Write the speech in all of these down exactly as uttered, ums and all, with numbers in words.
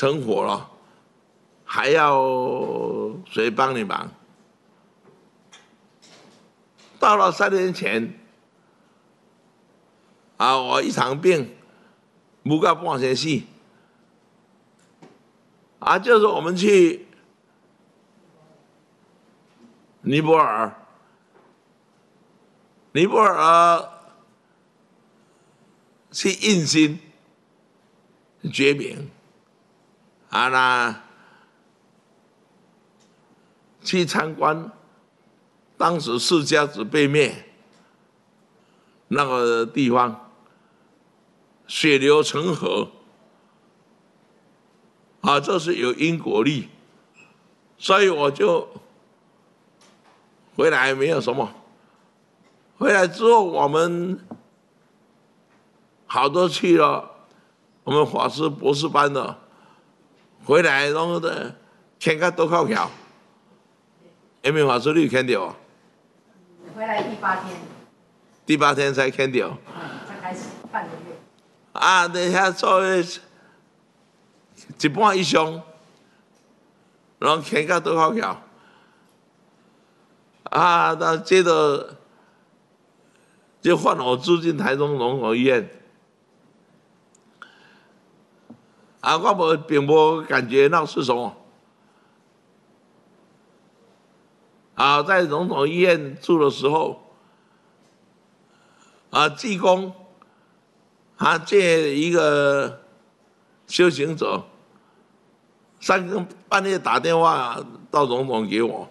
成佛了，还要谁帮你忙？到了三年前，啊，我一场病，不到半天死，啊，就是我们去尼泊尔，尼泊尔去印心觉明，啊那去参观。当时释迦子被灭那个地方，血流成河，啊，这是有因果力，所以我就回来没有什么。回来之后，我们好多去了我们法师博士班的，回来然后的看个多靠桥，有没有法师你有看到？ 回来第八天， 第八天才看到， 嗯，才开始半个月。 啊，等下做一半以上，然后看个多靠桥，啊，那接着就换我住进台中龙总医院，啊，我无并无感觉那是什么，啊，在龙总医院住的时候。啊，济公，他借一个修行者，三更半夜打电话到龙总给我，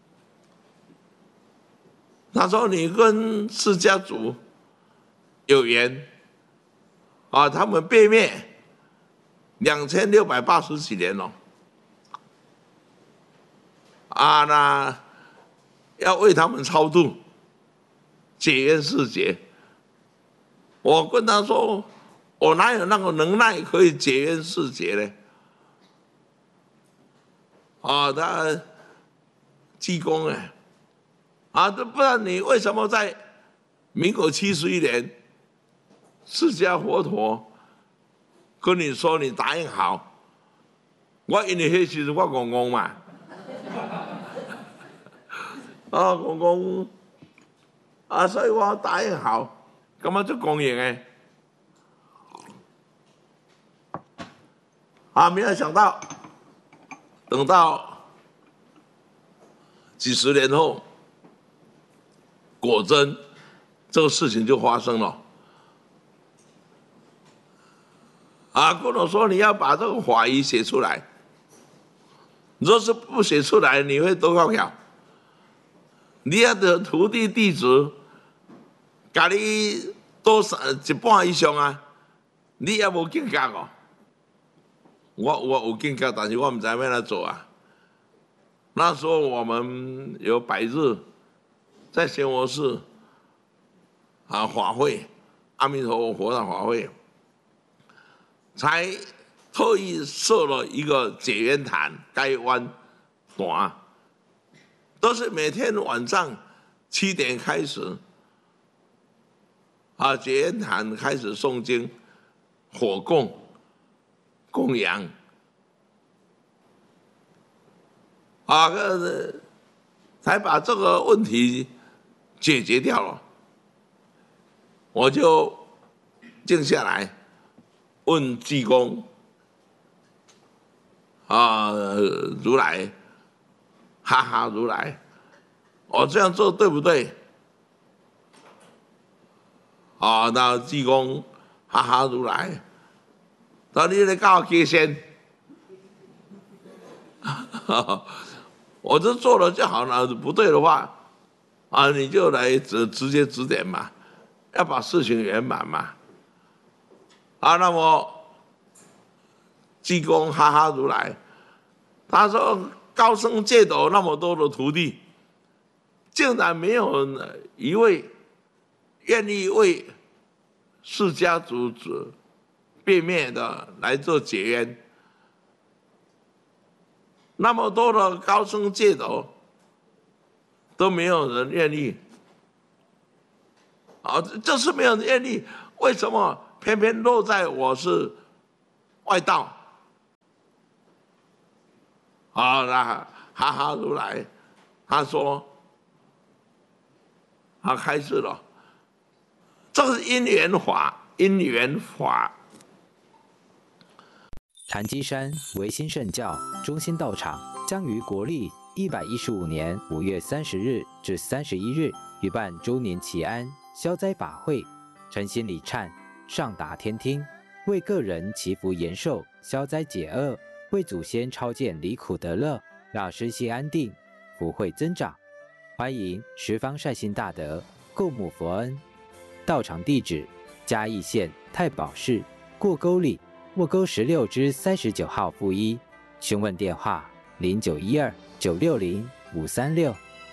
他说你跟释迦族有缘，啊，他们被灭两千六百八十几年了，啊，那要为他们超度，解冤释结。我跟他说，我哪有那个能耐可以解冤释结呢？啊，他济公哎，啊，这不然你为什么在民国七十一年，释迦佛陀跟你说你答应好？我因为那时候我公公嘛，啊公公，啊，所以我答应好。咁啊，就公演哎，啊，没有想到，等到几十年后，果真这个事情就发生了。啊，跟我说你要把这个法仪写出来，若是不写出来，你会多高票？你要的徒弟弟子。甲你多一半以上啊，你也无境界哦。我我有境界，但是我唔知要怎做啊。那时候我们有百日在仙佛寺啊法会，阿弥陀佛佛的法会，才特意设了一个解冤坛该湾团，都是每天晚上七点开始。啊，解冤坛开始诵经、火供、供养，啊，个才把这个问题解决掉了。我就静下来问济公，啊，如来，哈哈，如来，我这样做对不对？啊，那济公哈哈如来，那你来教我接仙，我这做了就好了，不对的话，啊，你就来直直接指点嘛，要把事情圆满嘛。啊，那么济公哈哈如来，他说高僧戒斗那么多的徒弟，竟然没有一位愿意为释迦族被灭的来做解冤，那么多的高僧戒斗都没有人愿意，啊，就是没有人愿意，为什么偏偏落在我是外道？ 啊，那哈哈如来他说，他开示了，这是因缘法，因缘法。 潭基山维新圣教中心道场将于国历一百一十五年五月三十日至三十一日举办周年祈安消灾法会，诚心礼忏，上达天听，为个人祈福延寿、消灾解厄，为祖先超荐离苦得乐，让身心安定，福慧增长。欢迎十方善心大德共沐佛恩。道场地址：嘉义县太保市过沟里沃沟十六之三十九号负一。询问电话：零九一二九六零五三六。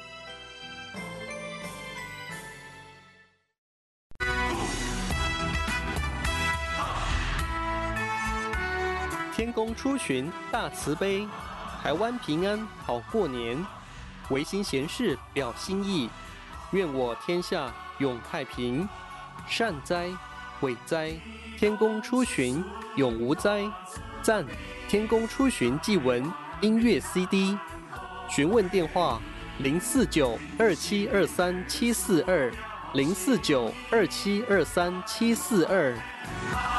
天公出巡大慈悲，台湾平安好过年。唯心闲事表心意，愿我天下永太平。善哉，伟哉，天公出巡永无灾。赞，天公出巡祭文音乐 C D。询问电话：零四九二七二三七四二，零四九二七二三七四二。